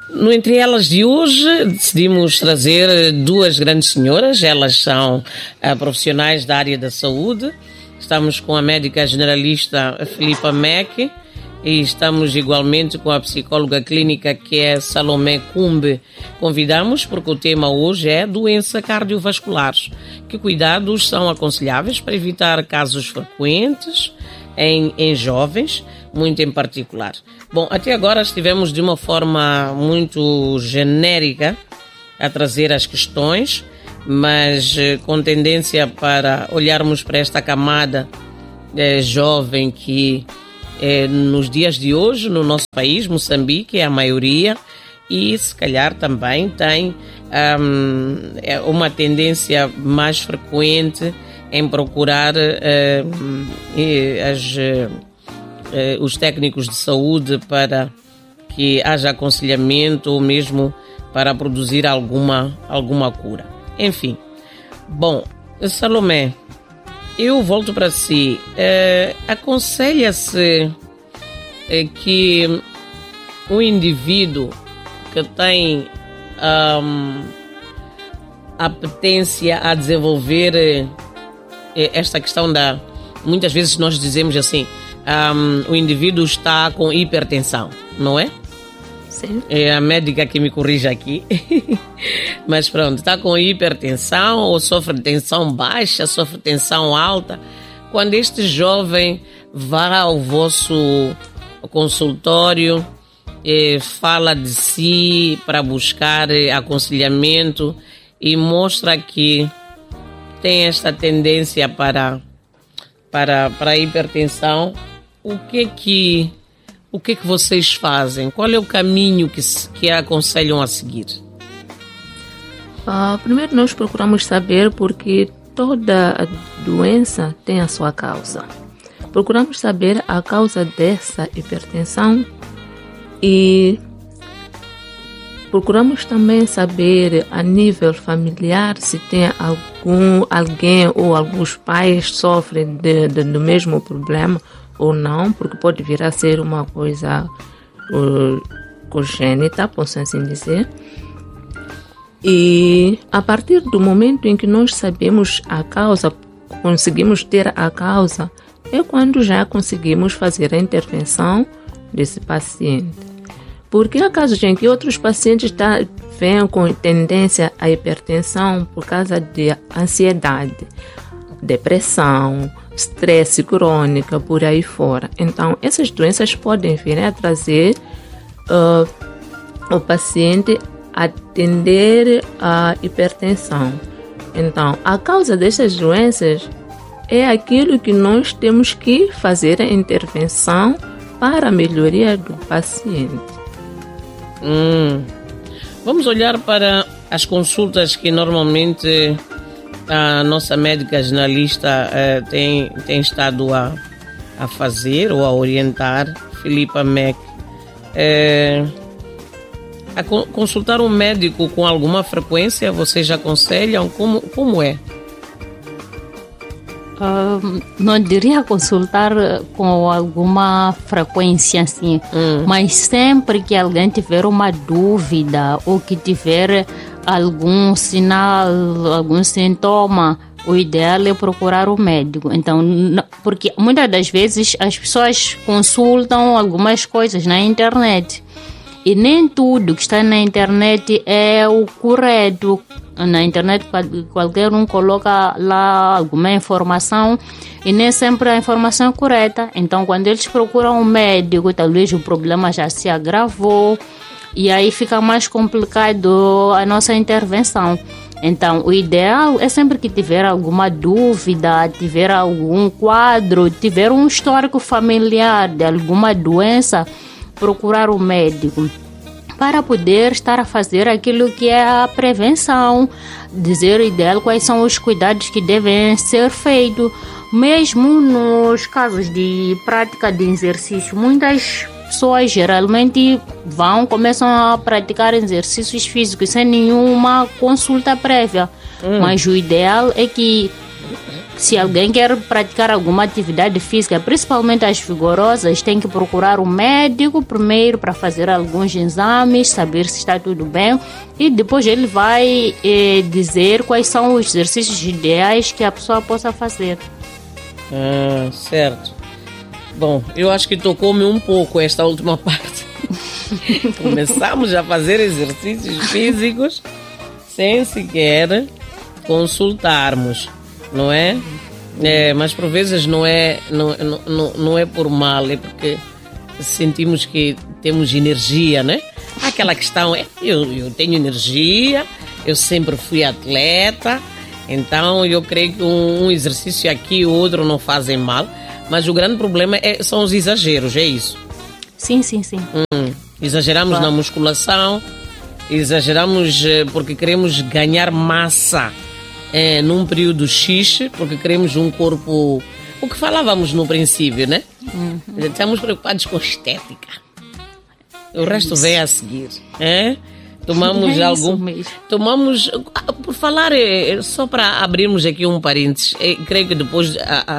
No Entre Elas de hoje, decidimos trazer duas grandes senhoras. Elas são profissionais da área da saúde. Estamos com a médica generalista Filipa Mack e estamos igualmente com a psicóloga clínica, que é Salomé Cumbe. Convidamos porque o tema hoje é doença cardiovascular. Que cuidados são aconselháveis para evitar casos frequentes em jovens, muito em particular? Bom, até agora estivemos de uma forma muito genérica a trazer as questões, mas com tendência para olharmos para esta camada jovem que nos dias de hoje, no nosso país, Moçambique, é a maioria, e se calhar também tem uma tendência mais frequente em procurar os técnicos de saúde para que haja aconselhamento ou mesmo para produzir alguma cura. Enfim, bom, Salomé, eu volto para si. Aconselha-se que o indivíduo que tem apetência a desenvolver esta questão muitas vezes nós dizemos assim, o indivíduo está com hipertensão, não é? Sim. É a médica que me corrige aqui. Mas pronto, está com hipertensão ou sofre tensão baixa, sofre tensão alta. Quando este jovem vai ao vosso consultório, fala de si para buscar aconselhamento e mostra que tem esta tendência para a hipertensão, o que vocês fazem? Qual é o caminho que aconselham a seguir? Primeiro nós procuramos saber porque toda doença tem a sua causa. Procuramos saber a causa dessa hipertensão e procuramos também saber a nível familiar se tem alguém ou alguns pais sofrem do mesmo problema ou não, porque pode vir a ser uma coisa congênita, posso assim dizer. E a partir do momento em que nós sabemos a causa, conseguimos ter a causa, é quando já conseguimos fazer a intervenção desse paciente. Porque há casos em que outros pacientes vêm com tendência à hipertensão por causa de ansiedade, depressão, estresse crônico, por aí fora. Então, essas doenças podem vir a trazer o paciente a tender à hipertensão. Então, a causa dessas doenças é aquilo que nós temos que fazer a intervenção para a melhoria do paciente. Vamos olhar para as consultas que normalmente a nossa médica generalista tem estado a fazer ou a orientar, Filipa Mack. A consultar um médico com alguma frequência, vocês aconselham? Como é? Não diria consultar com alguma frequência assim, mas sempre que alguém tiver uma dúvida ou que tiver algum sinal, algum sintoma, o ideal é procurar o médico. Então, porque muitas das vezes as pessoas consultam algumas coisas na internet e nem tudo que está na internet é o correto. Na internet qualquer um coloca lá alguma informação e nem sempre a informação é correta. Então, quando eles procuram um médico, talvez o problema já se agravou e aí fica mais complicado a nossa intervenção. Então, o ideal é sempre que tiver alguma dúvida, tiver algum quadro, tiver um histórico familiar de alguma doença, procurar o médico para poder estar a fazer aquilo que é a prevenção, dizer o ideal quais são os cuidados que devem ser feitos. Mesmo nos casos de prática de exercício, muitas pessoas geralmente começam a praticar exercícios físicos sem nenhuma consulta prévia. Mas o ideal é que Se alguém quer praticar alguma atividade física, principalmente as vigorosas, tem que procurar um médico primeiro para fazer alguns exames, saber se está tudo bem, e depois ele vai dizer quais são os exercícios ideais que a pessoa possa fazer. Certo. Bom, eu acho que tocou-me um pouco esta última parte. Começamos a fazer exercícios físicos sem sequer consultarmos, não é? Mas por vezes não é por mal, é porque sentimos que temos energia, né? Aquela questão é, eu tenho energia, eu sempre fui atleta, então eu creio que um exercício aqui e outro não fazem mal, mas o grande problema são os exageros, é isso? Sim. Exageramos na musculação, exageramos porque queremos ganhar massa num período X, porque queremos um corpo... O que falávamos no princípio, né? Estamos preocupados com estética. O resto vem a seguir. Tomamos Tomamos... Por falar, só para abrirmos aqui um parênteses, creio que depois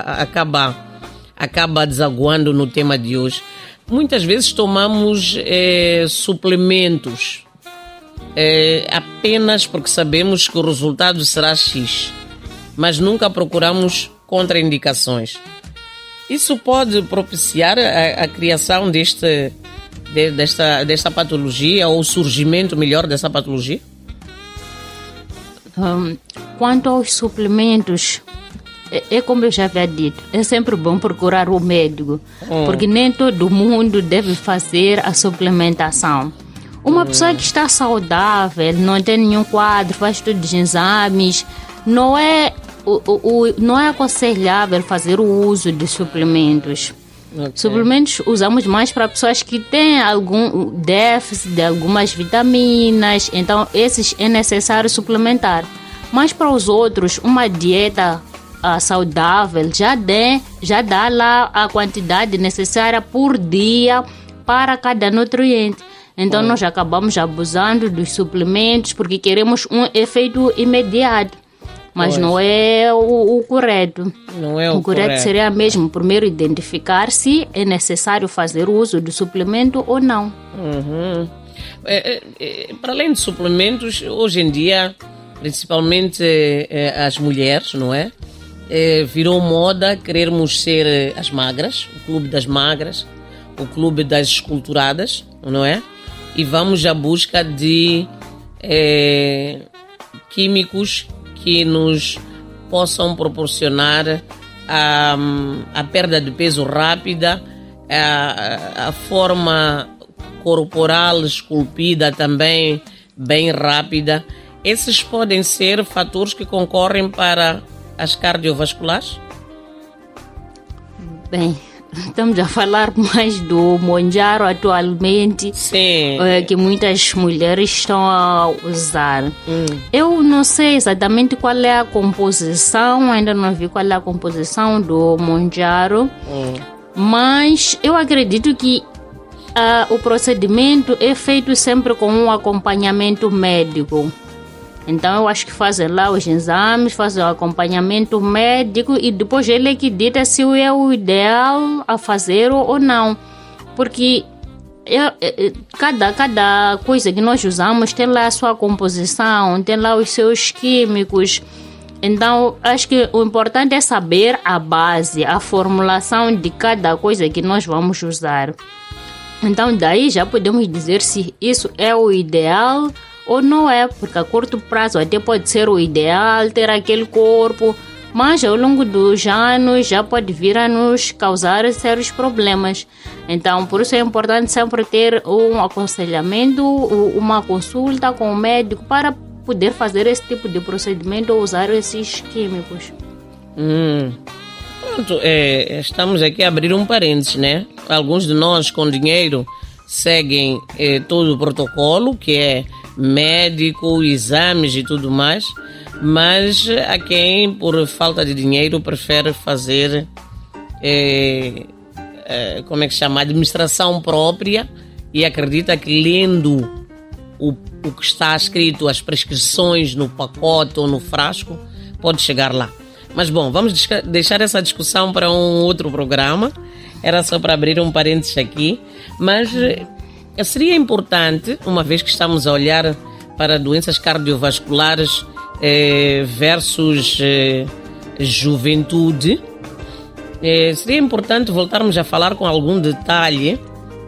acaba desaguando no tema de hoje. Muitas vezes tomamos suplementos apenas porque sabemos que o resultado será X, mas nunca procuramos contraindicações. Isso pode propiciar a criação desta patologia, ou o surgimento melhor dessa patologia? Quanto aos suplementos, é como eu já havia dito, é sempre bom procurar o médico, porque nem todo mundo deve fazer a suplementação. Uma pessoa que está saudável, não tem nenhum quadro, faz todos os exames, não é aconselhável fazer o uso de suplementos. Okay. Suplementos usamos mais para pessoas que têm algum déficit de algumas vitaminas, então esses é necessário suplementar. Mas para os outros, uma dieta saudável já dá lá a quantidade necessária por dia para cada nutriente. Então nós acabamos abusando dos suplementos porque queremos um efeito imediato. Mas não é o correto. Não é o correto seria mesmo primeiro identificar se é necessário fazer uso do suplemento ou não. Para além de suplementos, hoje em dia, principalmente as mulheres, não é? Virou moda querermos ser as magras, o clube das magras, o clube das esculturadas, não é? E vamos à busca de químicos que nos possam proporcionar a perda de peso rápida, a forma corporal esculpida também bem rápida. Esses podem ser fatores que concorrem para as cardiovasculares? Bem, estamos a falar mais do Mounjaro atualmente. Sim. Que muitas mulheres estão a usar. Eu não sei exatamente qual é a composição, ainda não vi qual é a composição do Mounjaro, mas eu acredito que o procedimento é feito sempre com um acompanhamento médico. Então eu acho que fazem lá os exames, fazem o acompanhamento médico e depois ele é que dita se é o ideal a fazer ou não. Porque cada coisa que nós usamos tem lá a sua composição, tem lá os seus químicos. Então acho que o importante é saber a base, a formulação de cada coisa que nós vamos usar. Então daí já podemos dizer se isso é o ideal ou não é, porque a curto prazo até pode ser o ideal ter aquele corpo, mas ao longo dos anos já pode vir a nos causar sérios problemas. Então por isso é importante sempre ter um aconselhamento, uma consulta com o médico para poder fazer esse tipo de procedimento ou usar esses químicos. Pronto, estamos aqui a abrir um parênteses, né? Alguns de nós com dinheiro seguem todo o protocolo, que é médico, exames e tudo mais, mas há quem, por falta de dinheiro, prefere fazer, como é que se chama, administração própria, e acredita que lendo o que está escrito, as prescrições no pacote ou no frasco, pode chegar lá. Mas bom, vamos deixar essa discussão para um outro programa. Era só para abrir um parênteses aqui. Mas seria importante, uma vez que estamos a olhar para doenças cardiovasculares versus juventude, seria importante voltarmos a falar com algum detalhe,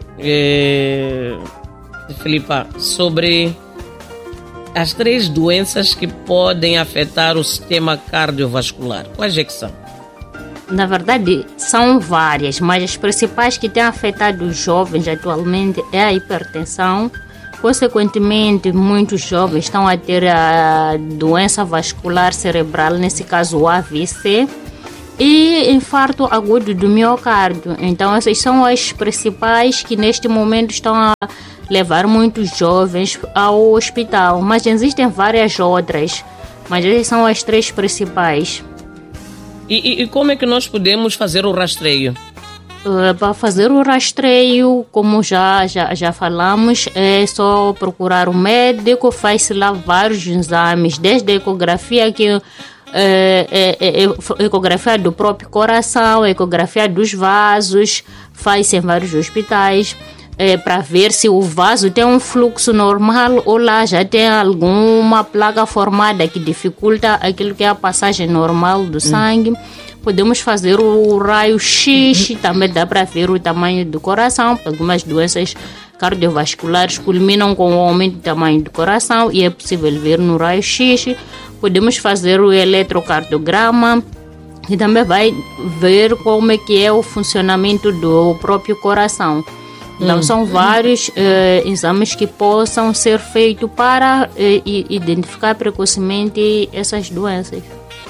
Filipa, sobre as 3 doenças que podem afetar o sistema cardiovascular. Quais é que são? Na verdade, são várias, mas as principais que têm afetado os jovens atualmente é a hipertensão. Consequentemente, muitos jovens estão a ter a doença vascular cerebral, nesse caso o AVC, e infarto agudo do miocárdio. Então, essas são as principais que neste momento estão a levar muitos jovens ao hospital. Mas existem várias outras, mas essas são as 3 principais. E como é que nós podemos fazer o rastreio? Para fazer o rastreio, como já falamos, é só procurar o médico, faz-se lá vários exames, desde a ecografia, que ecografia do próprio coração, ecografia dos vasos, faz-se em vários hospitais, para ver se o vaso tem um fluxo normal ou lá já tem alguma placa formada que dificulta aquilo que é a passagem normal do sangue. Podemos fazer o raio-x, também dá para ver o tamanho do coração. Algumas doenças cardiovasculares culminam com o aumento do tamanho do coração e é possível ver no raio-x. Podemos fazer o eletrocardiograma e também vai ver como é que é o funcionamento do próprio coração. Então, são vários exames que possam ser feitos para identificar precocemente essas doenças.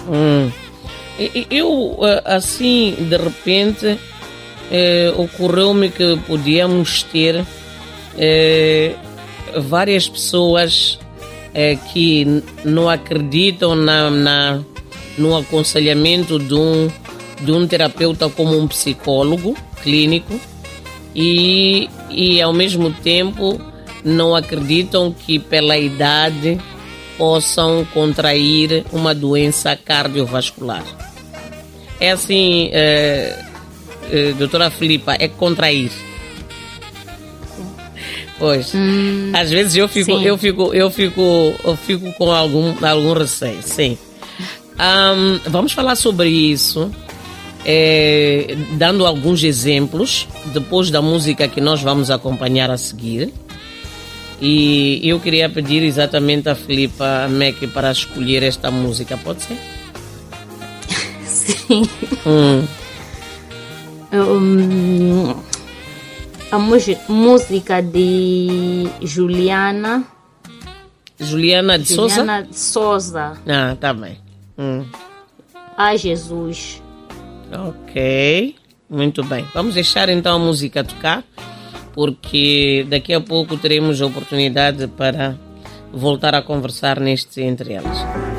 Eu, assim, de repente, ocorreu-me que podíamos ter várias pessoas que não acreditam no aconselhamento de um terapeuta como um psicólogo clínico e ao mesmo tempo não acreditam que pela idade possam contrair uma doença cardiovascular. É assim, doutora Filipa, é contrair. Pois, às vezes eu fico com algum receio, sim. Vamos falar sobre isso, dando alguns exemplos, depois da música que nós vamos acompanhar a seguir. E eu queria pedir exatamente a Filipa Mec para escolher esta música, pode ser? Sim. A música de Juliana de Souza? Juliana de Souza. Ah, tá bem. A Jesus. Ok, muito bem. Vamos deixar então a música tocar, porque daqui a pouco teremos a oportunidade para voltar a conversar neste entre elas.